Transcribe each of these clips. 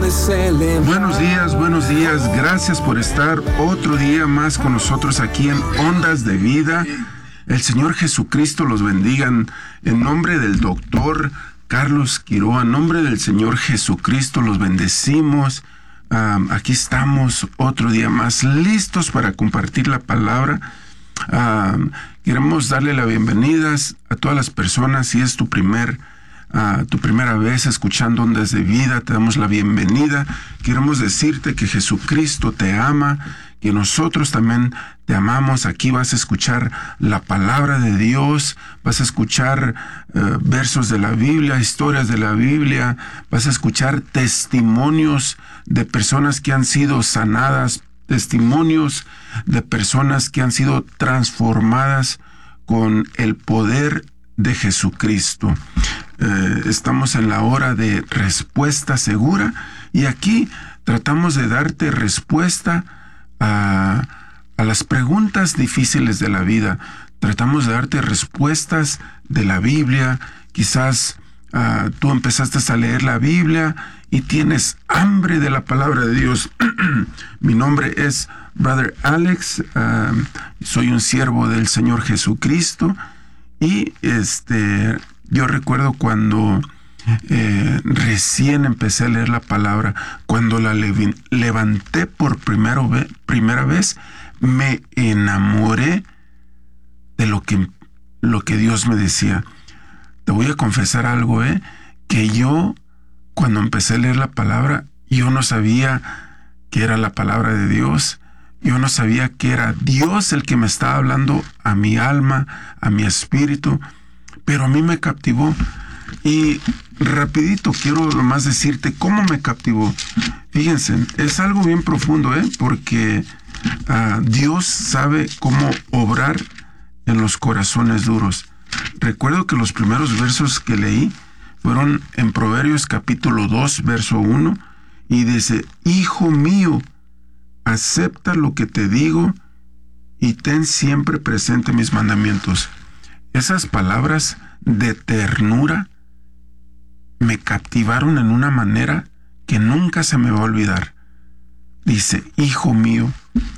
Buenos días. Gracias por estar otro día más con nosotros aquí en Ondas de Vida. El Señor Jesucristo los bendiga. En nombre del doctor Carlos Quiroa, en nombre del Señor Jesucristo los bendecimos. Aquí estamos otro día más, listos para compartir la palabra. Queremos darle la bienvenida a todas las personas. Si es tu primera vez escuchando Ondas de Vida, te damos la bienvenida. Queremos decirte que Jesucristo te ama, que nosotros también te amamos. Aquí vas a escuchar la palabra de Dios, vas a escuchar versos de la Biblia, historias de la Biblia, vas a escuchar testimonios de personas que han sido sanadas, testimonios de personas que han sido transformadas con el poder de Jesucristo. Estamos en la hora de respuesta segura y aquí tratamos de darte respuesta a las preguntas difíciles de la vida. Tratamos de darte respuestas de la Biblia. Quizás tú empezaste a leer la Biblia y tienes hambre de la palabra de Dios. Mi nombre es Brother Alex, soy un siervo del Señor Jesucristo y yo recuerdo cuando recién empecé a leer la palabra, cuando la levanté por primera vez, me enamoré de lo que Dios me decía. Te voy a confesar algo, que yo, cuando empecé a leer la palabra, yo no sabía que era la palabra de Dios. Yo no sabía que era Dios el que me estaba hablando a mi alma, a mi espíritu, pero a mí me captivó. Y rapidito quiero nomás decirte cómo me captivó. Fíjense, es algo bien profundo, porque Dios sabe cómo obrar en los corazones duros. Recuerdo que los primeros versos que leí fueron en Proverbios capítulo 2, verso 1, y dice: Hijo mío, acepta lo que te digo y ten siempre presente mis mandamientos. Esas palabras de ternura me captivaron en una manera que nunca se me va a olvidar. Dice: hijo mío,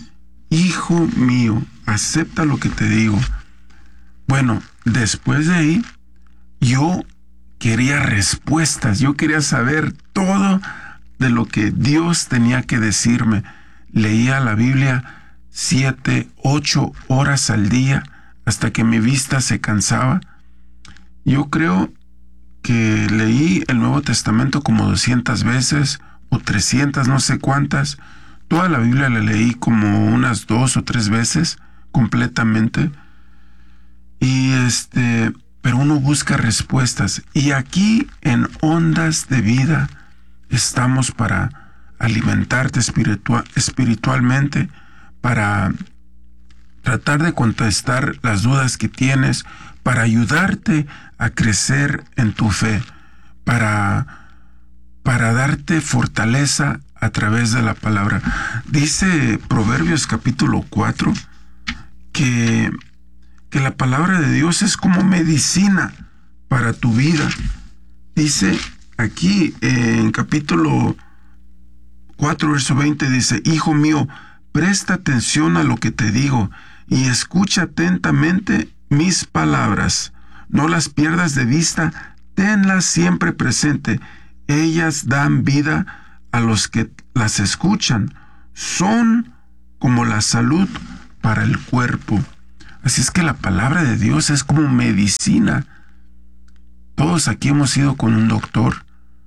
acepta lo que te digo. Bueno, después de ahí, yo quería respuestas, yo quería saber todo de lo que Dios tenía que decirme. Leía la Biblia 7, 8 horas al día hasta que mi vista se cansaba. Yo creo que leí el Nuevo Testamento como 200 veces o 300, no sé cuántas. Toda la Biblia la leí como unas 2 o 3 veces completamente. Y pero uno busca respuestas. Y aquí en Ondas de Vida estamos para alimentarte espiritualmente, para tratar de contestar las dudas que tienes, para ayudarte a crecer en tu fe, para darte fortaleza a través de la palabra. Dice Proverbios capítulo 4 que la palabra de Dios es como medicina para tu vida. Dice aquí en capítulo 4, verso 20, dice: Hijo mío, presta atención a lo que te digo y escucha atentamente mis palabras. No las pierdas de vista, tenlas siempre presente. Ellas dan vida a los que las escuchan. Son como la salud para el cuerpo. Así es que la palabra de Dios es como medicina. Todos aquí hemos ido con un doctor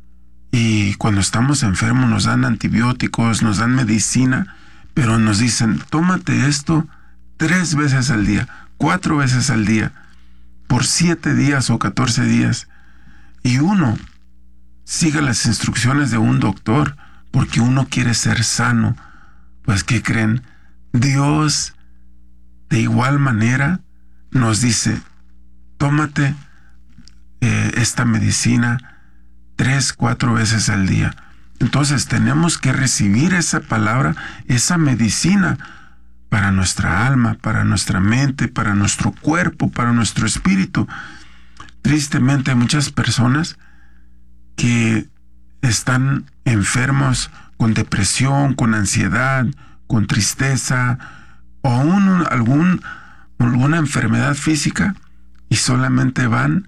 y cuando estamos enfermos nos dan antibióticos, nos dan medicina, pero nos dicen: tómate esto 3 veces al día, 4 veces al día, por 7 días o 14 días. Y uno sigue las instrucciones de un doctor porque uno quiere ser sano. Pues, ¿qué creen? Dios de igual manera nos dice: tómate esta medicina 3, 4 veces al día. Entonces tenemos que recibir esa palabra, esa medicina para nuestra alma, para nuestra mente, para nuestro cuerpo, para nuestro espíritu. Tristemente hay muchas personas que están enfermos con depresión, con ansiedad, con tristeza o aún alguna enfermedad física y solamente van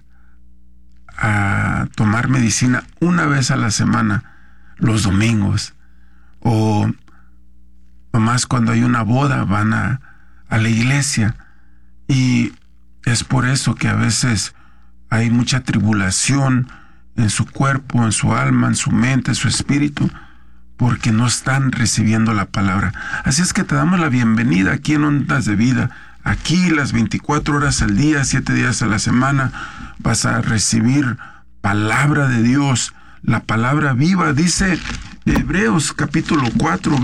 a tomar medicina una vez a la semana, los domingos, o más cuando hay una boda van a la iglesia. Y es por eso que a veces hay mucha tribulación en su cuerpo, en su alma, en su mente, en su espíritu, porque no están recibiendo la palabra. Así es que te damos la bienvenida aquí en Ondas de Vida. Aquí las 24 horas al día, 7 días a la semana, vas a recibir palabra de Dios, la palabra viva. Dice Hebreos capítulo 4,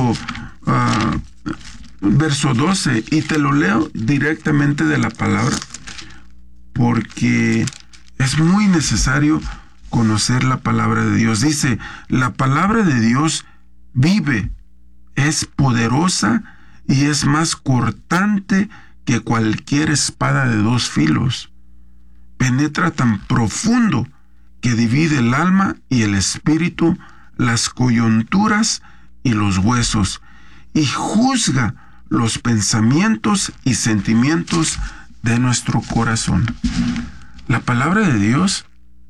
verso 12, y te lo leo directamente de la palabra, porque es muy necesario conocer la palabra de Dios. Dice, la palabra de Dios vive, es poderosa y es más cortante que cualquier espada de 2 filos. Penetra tan profundo que divide el alma y el espíritu, las coyunturas y los huesos, y juzga los pensamientos y sentimientos de nuestro corazón. La palabra de Dios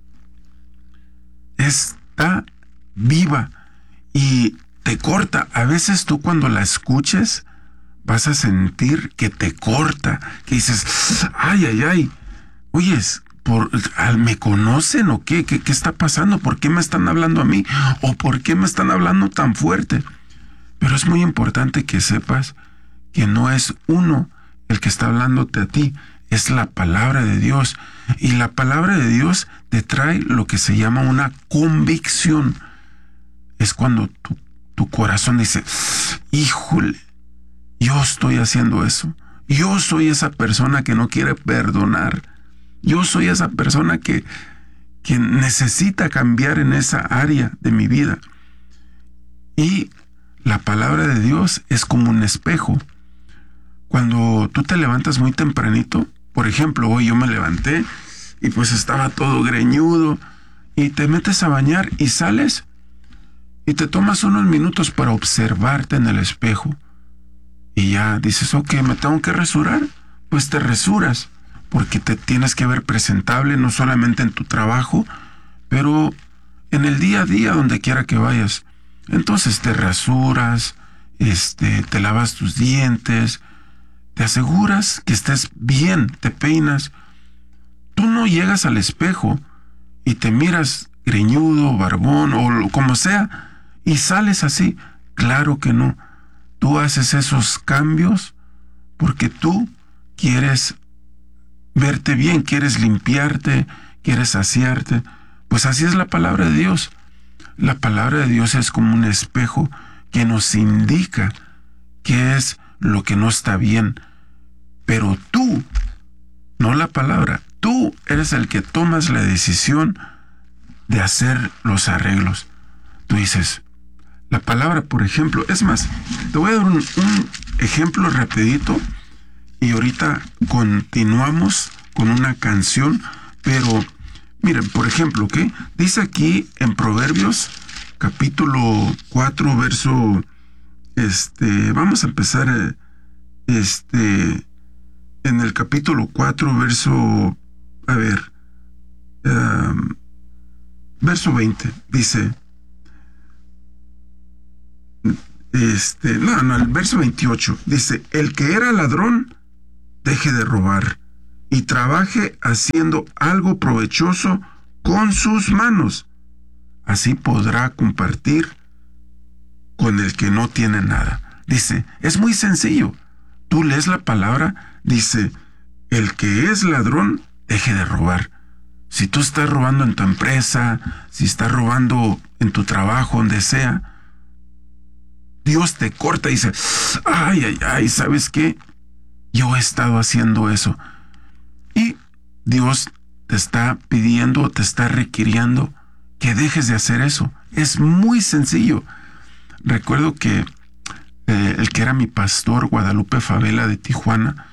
está viva y te corta. A veces tú cuando la escuches vas a sentir que te corta, que dices, ay, ay, ay, oyes, ¿me conocen o qué? ¿Qué está pasando? ¿Por qué me están hablando a mí? ¿O por qué me están hablando tan fuerte? Pero es muy importante que sepas que no es uno el que está hablándote a ti, es la palabra de Dios. Y la palabra de Dios te trae lo que se llama una convicción. Es cuando tu corazón dice, híjole, yo estoy haciendo eso. Yo soy esa persona que no quiere perdonar. Yo soy esa persona que necesita cambiar en esa área de mi vida. Y la palabra de Dios es como un espejo. Cuando tú te levantas muy tempranito, por ejemplo, hoy yo me levanté y pues estaba todo greñudo, y te metes a bañar y sales y te tomas unos minutos para observarte en el espejo y ya dices, ok, me tengo que rasurar, pues te rasuras, porque te tienes que ver presentable no solamente en tu trabajo, pero en el día a día donde quiera que vayas. Entonces te rasuras, te lavas tus dientes, te aseguras que estés bien, te peinas. Tú no llegas al espejo y te miras greñudo, barbón o como sea y sales así. Claro que no. Tú haces esos cambios porque tú quieres verte bien, quieres limpiarte, quieres saciarte. Pues así es la palabra de Dios. La palabra de Dios es como un espejo que nos indica qué es lo que no está bien. Pero tú, no la palabra, tú eres el que tomas la decisión de hacer los arreglos. Tú dices, la palabra, por ejemplo, es más, te voy a dar un ejemplo rapidito y ahorita continuamos con una canción, pero miren, por ejemplo, ¿qué? Dice aquí en Proverbios, capítulo 4, verso, vamos a empezar, en el capítulo 4, verso, verso 20, dice, el verso 28, dice, el que era ladrón, deje de robar y trabaje haciendo algo provechoso con sus manos. Así podrá compartir con el que no tiene nada. Dice, es muy sencillo. Tú lees la palabra, dice, el que es ladrón, deje de robar. Si tú estás robando en tu empresa, si estás robando en tu trabajo, donde sea, Dios te corta y dice, ay, ay, ay, ¿sabes qué? Yo he estado haciendo eso. Y Dios te está pidiendo, te está requiriendo que dejes de hacer eso. Es muy sencillo. Recuerdo que el que era mi pastor, Guadalupe Favela de Tijuana,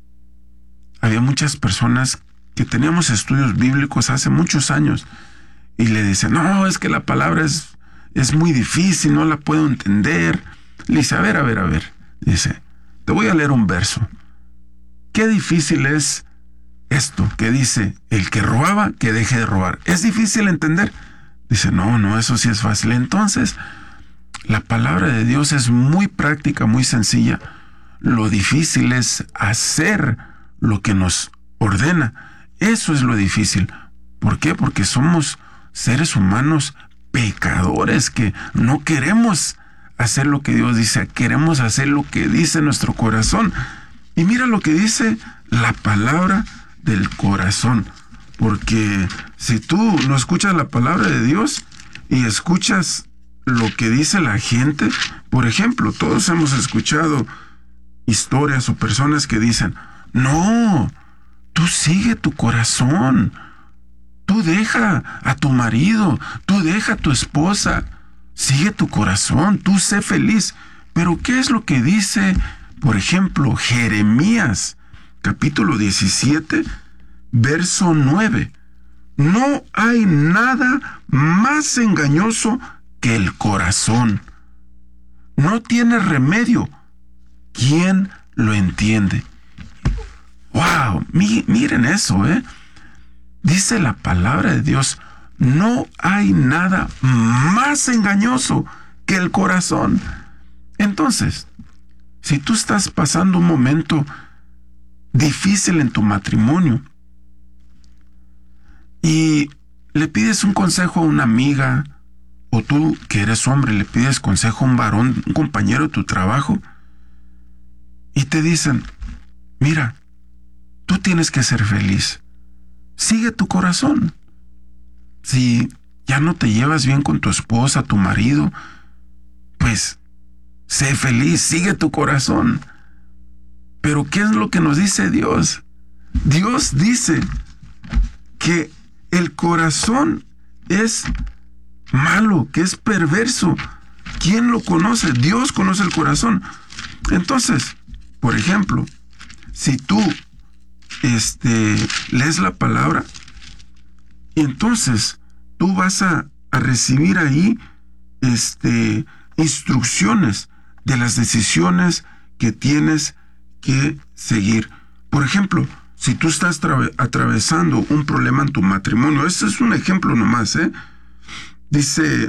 había muchas personas que teníamos estudios bíblicos hace muchos años y le dice, no, es que la palabra es muy difícil, no la puedo entender. Le dice, a ver. Dice, te voy a leer un verso. Qué difícil es esto que dice, el que robaba, que deje de robar. ¿Es difícil entender? Dice, no, eso sí es fácil. Entonces, la palabra de Dios es muy práctica, muy sencilla. Lo difícil es hacer lo que nos ordena. Eso es lo difícil. ¿Por qué? Porque somos seres humanos pecadores que no queremos hacer lo que Dios dice, queremos hacer lo que dice nuestro corazón. Y mira lo que dice la palabra del corazón. Porque si tú no escuchas la palabra de Dios y escuchas lo que dice la gente, por ejemplo, todos hemos escuchado historias o personas que dicen, no, tú sigue tu corazón, tú deja a tu marido, tú deja a tu esposa, sigue tu corazón, tú sé feliz. Pero ¿qué es lo que dice, por ejemplo, Jeremías, capítulo 17, verso 9? No hay nada más engañoso que el corazón. No tiene remedio. ¿Quién lo entiende? ¡Wow! Miren eso, ¿eh? Dice la palabra de Dios, no hay nada más engañoso que el corazón. Entonces, si tú estás pasando un momento difícil en tu matrimonio y le pides un consejo a una amiga, o tú que eres hombre le pides consejo a un varón, un compañero de tu trabajo, y te dicen, mira, tú tienes que ser feliz, sigue tu corazón. Si ya no te llevas bien con tu esposa, tu marido, pues sé feliz, sigue tu corazón. Pero ¿qué es lo que nos dice Dios? Dios dice que el corazón es malo, que es perverso. ¿Quién lo conoce? Dios conoce el corazón. Entonces, por ejemplo, si tú lees la palabra, entonces tú vas a recibir ahí instrucciones de las decisiones que tienes que seguir. Por ejemplo, si tú estás atravesando un problema en tu matrimonio, este es un ejemplo nomás, dice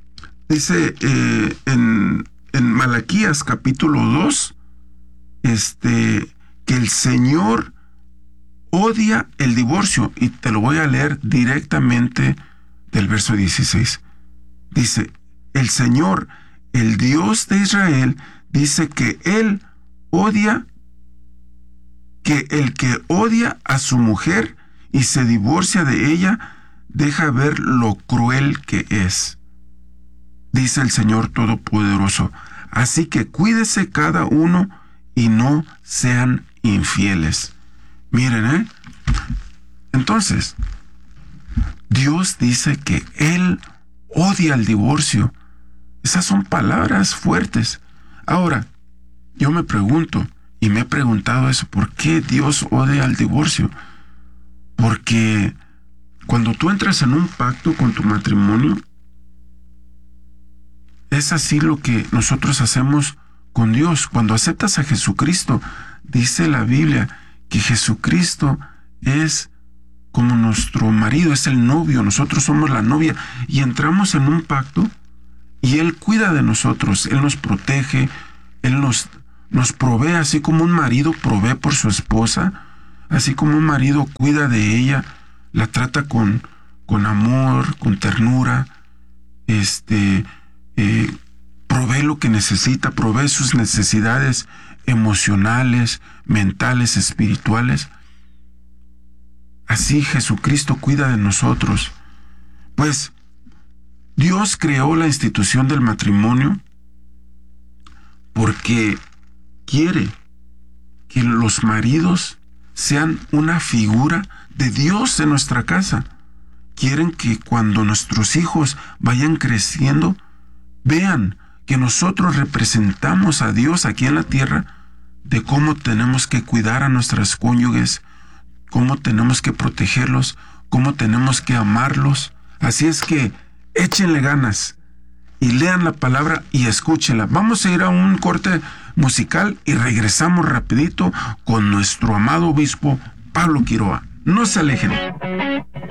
en Malaquías capítulo 2, que el Señor odia el divorcio, y te lo voy a leer directamente del verso 16. Dice, el Señor, el Dios de Israel, dice que Él odia, que el que odia a su mujer y se divorcia de ella, deja ver lo cruel que es. Dice el Señor Todopoderoso, así que cuídese cada uno y no sean infieles. Miren, entonces, Dios dice que Él odia el divorcio. Esas son palabras fuertes. Ahora, yo me pregunto, y me he preguntado eso, ¿por qué Dios odia el divorcio? Porque cuando tú entras en un pacto con tu matrimonio, es así lo que nosotros hacemos con Dios. Cuando aceptas a Jesucristo, dice la Biblia que Jesucristo es como nuestro marido, es el novio, nosotros somos la novia, y entramos en un pacto y Él cuida de nosotros, Él nos protege, Él nos provee, así como un marido provee por su esposa, así como un marido cuida de ella, la trata con amor, con ternura, provee lo que necesita, provee sus necesidades emocionales, mentales, espirituales. Así Jesucristo cuida de nosotros. Pues Dios creó la institución del matrimonio porque quiere que los maridos sean una figura de Dios en nuestra casa. Quieren que cuando nuestros hijos vayan creciendo, vean que nosotros representamos a Dios aquí en la tierra, de cómo tenemos que cuidar a nuestras cónyuges, cómo tenemos que protegerlos, cómo tenemos que amarlos, Así es que échenle ganas y lean la palabra y escúchenla. Vamos a ir a un corte musical y regresamos rapidito con nuestro amado obispo Pablo Quiroa. No se alejen.